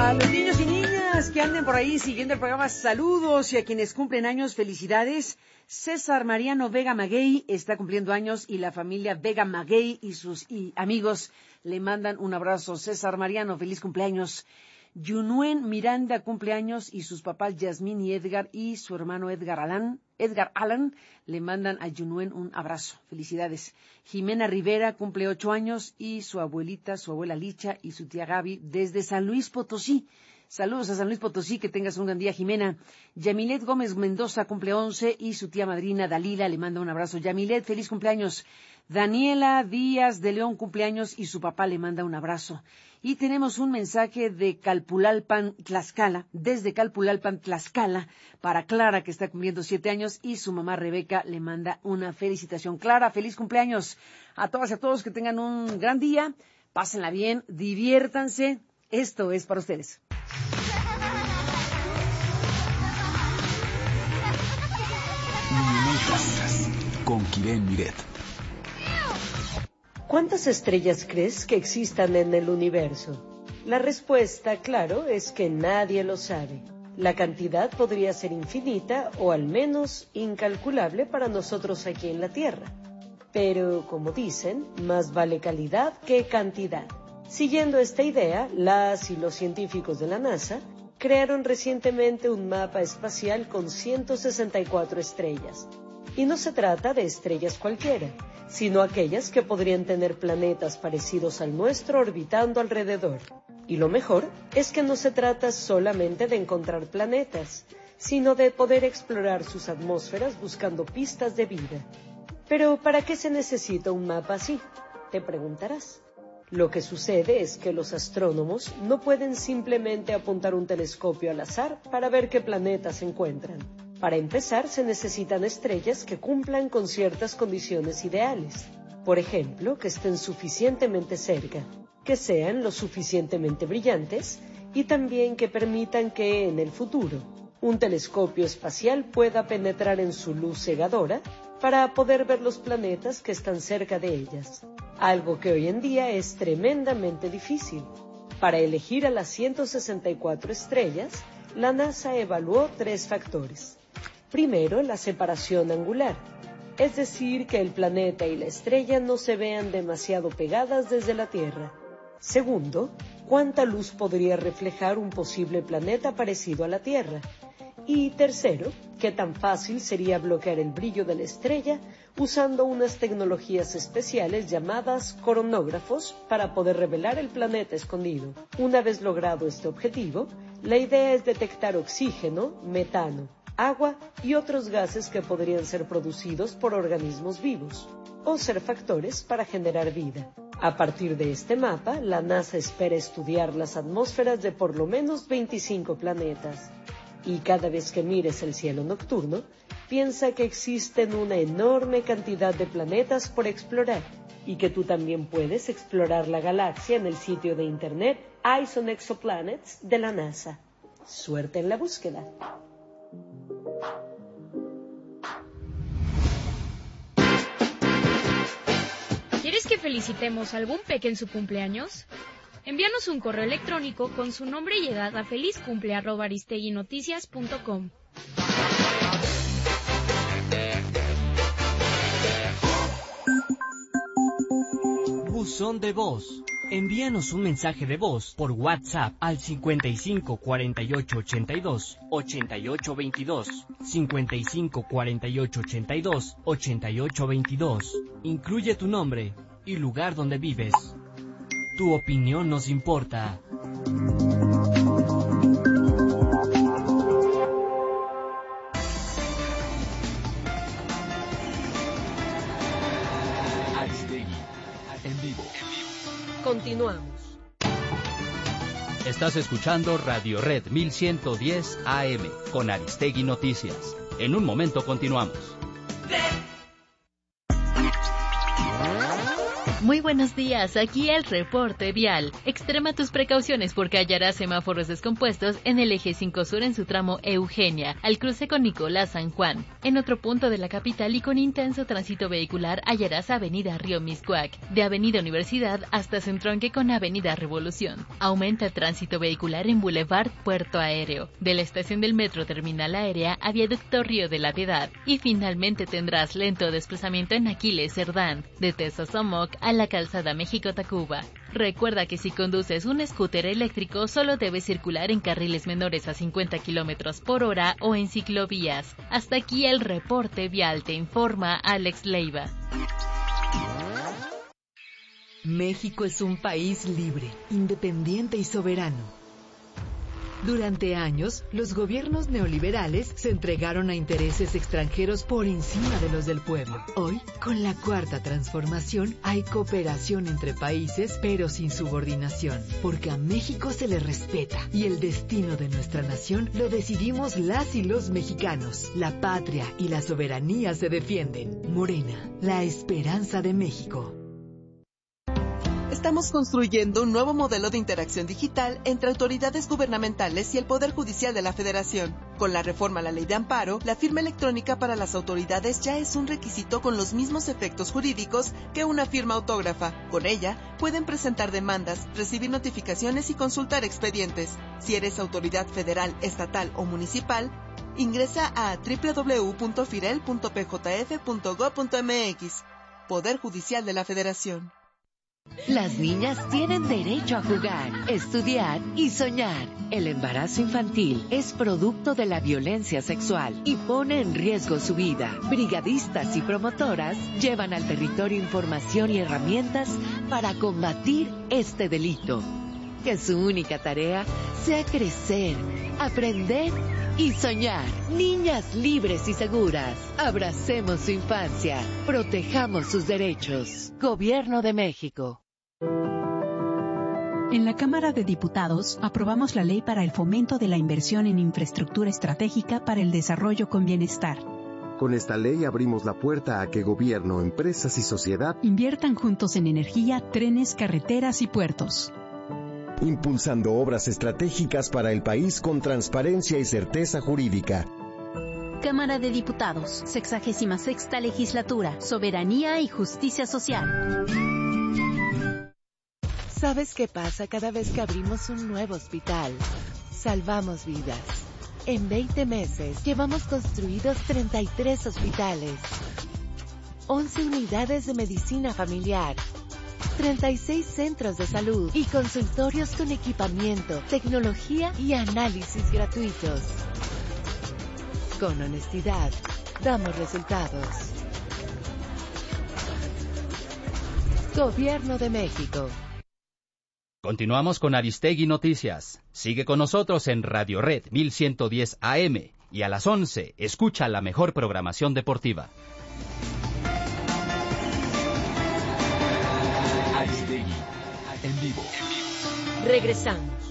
A los niños y niñas que anden por ahí siguiendo el programa, saludos, y a quienes cumplen años, felicidades. César Mariano Vega Maguey está cumpliendo años y la familia Vega Maguey y sus amigos le mandan un abrazo. César Mariano, feliz cumpleaños. Yunuen Miranda cumpleaños y sus papás Yasmín y Edgar y su hermano Edgar Alan le mandan a Yunuen un abrazo. Felicidades. Jimena Rivera cumple 8 años y su abuela Licha y su tía Gaby desde San Luis Potosí. Saludos a San Luis Potosí, que tengas un gran día, Jimena. Yamilet Gómez Mendoza cumple 11 y su tía madrina Dalila le manda un abrazo. Yamilet, feliz cumpleaños. Daniela Díaz de León cumpleaños y su papá le manda un abrazo. Y tenemos un mensaje de Calpulalpan, Tlaxcala, desde Calpulalpan, Tlaxcala, para Clara, que está cumpliendo 7 años, y su mamá Rebeca le manda una felicitación. Clara, feliz cumpleaños. A todas y a todos que tengan un gran día, pásenla bien, diviértanse. Esto es para ustedes. Con Kiren Miret. ¿Cuántas estrellas crees que existan en el universo? La respuesta, claro, es que nadie lo sabe. La cantidad podría ser infinita o al menos incalculable para nosotros aquí en la Tierra. Pero, como dicen, más vale calidad que cantidad. Siguiendo esta idea, las y los científicos de la NASA crearon recientemente un mapa espacial con 164 estrellas. Y no se trata de estrellas cualquiera, sino aquellas que podrían tener planetas parecidos al nuestro orbitando alrededor. Y lo mejor es que no se trata solamente de encontrar planetas, sino de poder explorar sus atmósferas buscando pistas de vida. Pero, ¿para qué se necesita un mapa así?, te preguntarás. Lo que sucede es que los astrónomos no pueden simplemente apuntar un telescopio al azar para ver qué planetas se encuentran. Para empezar, se necesitan estrellas que cumplan con ciertas condiciones ideales. Por ejemplo, que estén suficientemente cerca, que sean lo suficientemente brillantes y también que permitan que, en el futuro, un telescopio espacial pueda penetrar en su luz cegadora para poder ver los planetas que están cerca de ellas. Algo que hoy en día es tremendamente difícil. Para elegir a las 164 estrellas, la NASA evaluó 3 factores. Primero, la separación angular, es decir, que el planeta y la estrella no se vean demasiado pegadas desde la Tierra. Segundo, cuánta luz podría reflejar un posible planeta parecido a la Tierra. Y tercero, qué tan fácil sería bloquear el brillo de la estrella usando unas tecnologías especiales llamadas coronógrafos para poder revelar el planeta escondido. Una vez logrado este objetivo, la idea es detectar oxígeno, metano, agua y otros gases que podrían ser producidos por organismos vivos o ser factores para generar vida. A partir de este mapa, la NASA espera estudiar las atmósferas de por lo menos 25 planetas. Y cada vez que mires el cielo nocturno, piensa que existen una enorme cantidad de planetas por explorar y que tú también puedes explorar la galaxia en el sitio de internet Eyes on Exoplanets de la NASA. Suerte en la búsqueda. ¿Quieres que felicitemos a algún peque en su cumpleaños? Envíanos un correo electrónico con su nombre y edad a felizcumple@aristeguinoticias.com. Buzón de voz. Envíanos un mensaje de voz por WhatsApp al 55 48 82 88 22, 55 48 82 88 22. Incluye tu nombre y lugar donde vives. Tu opinión nos importa. Aristegui, en vivo. Continuamos. Estás escuchando Radio Red 1110 AM con Aristegui Noticias. En un momento continuamos. Muy buenos días, aquí el reporte vial. Extrema tus precauciones porque hallarás semáforos descompuestos en el eje 5 Sur en su tramo Eugenia, al cruce con Nicolás San Juan. En otro punto de la capital y con intenso tránsito vehicular hallarás Avenida Río Miscuac, de Avenida Universidad hasta su entronque con Avenida Revolución. Aumenta el tránsito vehicular en Boulevard Puerto Aéreo, de la estación del Metro Terminal Aérea a Viaducto Río de la Piedad. Y finalmente tendrás lento desplazamiento en Aquiles Cerdán, de Tesosomoc a la calzada México-Tacuba. Recuerda que si conduces un scooter eléctrico solo debes circular en carriles menores a 50 km por hora o en ciclovías. Hasta aquí el reporte vial, te informa Alex Leiva. México es un país libre, independiente y soberano. Durante años, los gobiernos neoliberales se entregaron a intereses extranjeros por encima de los del pueblo. Hoy, con la Cuarta Transformación, hay cooperación entre países, pero sin subordinación, porque a México se le respeta y el destino de nuestra nación lo decidimos las y los mexicanos. La patria y la soberanía se defienden. Morena, la esperanza de México. Estamos construyendo un nuevo modelo de interacción digital entre autoridades gubernamentales y el Poder Judicial de la Federación. Con la reforma a la Ley de Amparo, la firma electrónica para las autoridades ya es un requisito con los mismos efectos jurídicos que una firma autógrafa. Con ella, pueden presentar demandas, recibir notificaciones y consultar expedientes. Si eres autoridad federal, estatal o municipal, ingresa a www.firel.pjf.gov.mx. Poder Judicial de la Federación. Las niñas tienen derecho a jugar, estudiar y soñar. El embarazo infantil es producto de la violencia sexual y pone en riesgo su vida. Brigadistas y promotoras llevan al territorio información y herramientas para combatir este delito. Que su única tarea sea crecer, aprender y soñar. Niñas libres y seguras. Abracemos su infancia. Protejamos sus derechos. Gobierno de México. En la Cámara de Diputados aprobamos la ley para el fomento de la inversión en infraestructura estratégica para el desarrollo con bienestar. Con esta ley abrimos la puerta a que gobierno, empresas y sociedad inviertan juntos en energía, trenes, carreteras y puertos. Impulsando obras estratégicas para el país con transparencia y certeza jurídica. Cámara de Diputados, 66ª Legislatura, Soberanía y Justicia Social. ¿Sabes qué pasa cada vez que abrimos un nuevo hospital? Salvamos vidas. En 20 meses llevamos construidos 33 hospitales, 11 unidades de medicina familiar, 36 centros de salud y consultorios con equipamiento, tecnología y análisis gratuitos. Con honestidad, damos resultados. Gobierno de México. Continuamos con Aristegui Noticias. Sigue con nosotros en Radio Red 1110 AM y a las 11 escucha la mejor programación deportiva. Aristegui en vivo. Regresamos.